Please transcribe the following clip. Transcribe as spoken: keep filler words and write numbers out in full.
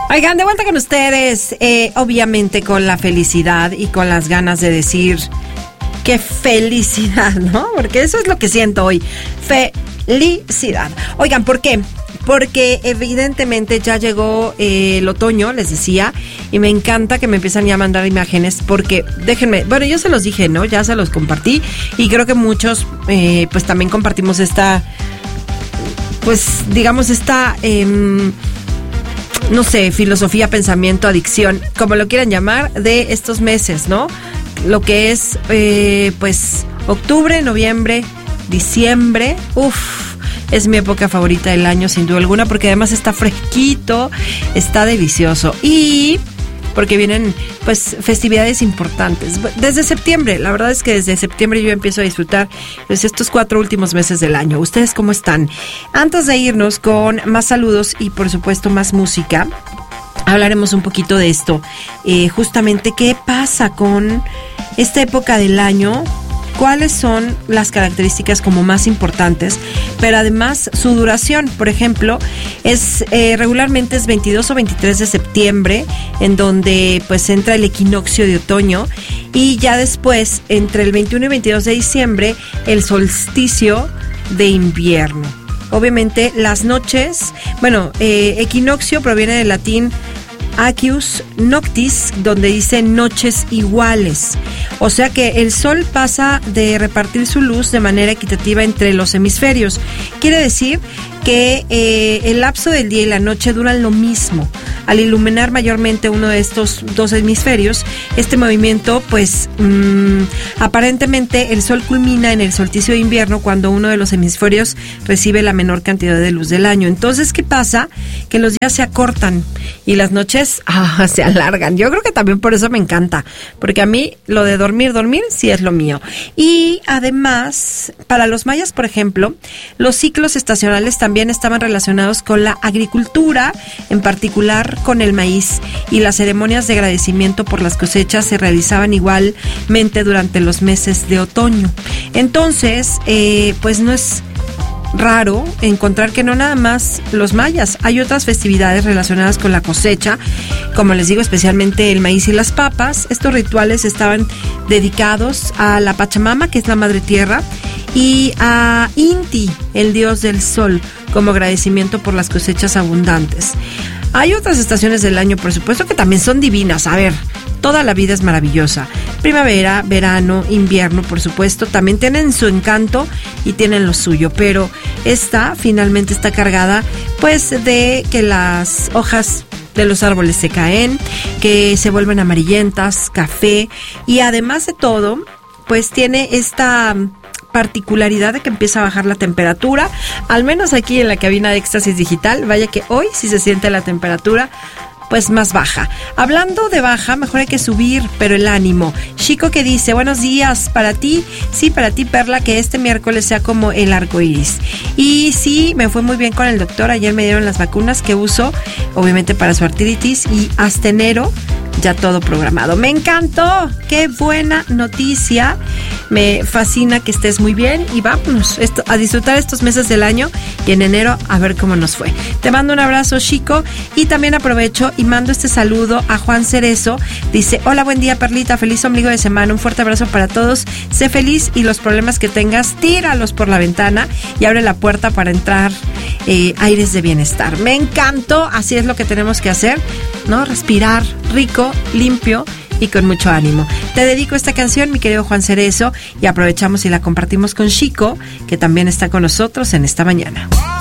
Oigan, de vuelta con ustedes, eh, obviamente con la felicidad y con las ganas de decir qué felicidad, ¿no? Porque eso es lo que siento hoy, felicidad. Oigan, ¿por qué? Porque evidentemente ya llegó eh, el otoño, les decía, y me encanta que me empiezan ya a mandar imágenes, porque déjenme, bueno, yo se los dije, ¿no? Ya se los compartí, y creo que muchos, eh, pues también compartimos esta, pues digamos esta... Eh, no sé, filosofía, pensamiento, adicción, como lo quieran llamar, de estos meses, ¿no? Lo que es, eh, pues, octubre, noviembre, diciembre, uff, es mi época favorita del año, sin duda alguna, porque además está fresquito, está delicioso, y porque vienen, pues, festividades importantes. Desde septiembre, la verdad es que desde septiembre yo empiezo a disfrutar pues, estos cuatro últimos meses del año. ¿Ustedes cómo están? Antes de irnos con más saludos y, por supuesto, más música, hablaremos un poquito de esto. Eh, justamente, ¿qué pasa con esta época del año? ¿Cuáles son las características como más importantes? Pero además su duración, por ejemplo, es eh, regularmente es veintidós o veintitrés de septiembre, en donde pues entra el equinoccio de otoño, y ya después, entre el veintiuno y veintidós de diciembre, el solsticio de invierno. Obviamente las noches, bueno, eh, equinoccio proviene del latín Acius Noctis, donde dice noches iguales. O sea que el sol pasa de repartir su luz de manera equitativa entre los hemisferios. Quiere decir que eh, el lapso del día y la noche duran lo mismo. Al iluminar mayormente uno de estos dos hemisferios, este movimiento, pues, mmm, aparentemente el sol culmina en el solsticio de invierno cuando uno de los hemisferios recibe la menor cantidad de luz del año. Entonces, ¿qué pasa? Que los días se acortan y las noches ah, se alargan. Yo creo que también por eso me encanta, porque a mí lo de dormir, dormir sí es lo mío. Y además, para los mayas, por ejemplo, los ciclos estacionales también estaban relacionados con la agricultura, en particular con el maíz, y las ceremonias de agradecimiento por las cosechas se realizaban igualmente durante los meses de otoño. Entonces, eh, pues no es raro encontrar que no nada más los mayas, hay otras festividades relacionadas con la cosecha, como les digo, especialmente el maíz y las papas. Estos rituales estaban dedicados a la Pachamama, que es la madre tierra, y a Inti, el dios del sol, como agradecimiento por las cosechas abundantes. Hay otras estaciones del año, por supuesto, que también son divinas. A ver, toda la vida es maravillosa. Primavera, verano, invierno, por supuesto, también tienen su encanto y tienen lo suyo. Pero esta finalmente está cargada, pues, de que las hojas de los árboles se caen, que se vuelven amarillentas, café, y además de todo, pues tiene esta particularidad de que empieza a bajar la temperatura, al menos aquí en la cabina de Éxtasis Digital. Vaya que hoy sí se siente la temperatura pues más baja. Hablando de baja, mejor hay que subir, pero el ánimo. Chico que dice, buenos días para ti, sí, para ti, Perla, que este miércoles sea como el arco iris. Y sí, me fue muy bien con el doctor, ayer me dieron las vacunas que uso, obviamente para su artritis, y hasta enero ya todo programado. Me encantó, qué buena noticia, me fascina que estés muy bien, y vámonos esto, a disfrutar estos meses del año, y en enero a ver cómo nos fue. Te mando un abrazo, Chico, y también aprovecho y mando este saludo a Juan Cerezo. Dice, hola, buen día, Perlita, feliz ombligo de semana, un fuerte abrazo para todos, sé feliz y los problemas que tengas, tíralos por la ventana y abre la puerta para entrar eh, aires de bienestar. Me encantó, así es lo que tenemos que hacer, ¿no? Respirar rico, limpio y con mucho ánimo. Te dedico esta canción, mi querido Juan Cerezo, y aprovechamos y la compartimos con Chico, que también está con nosotros en esta mañana.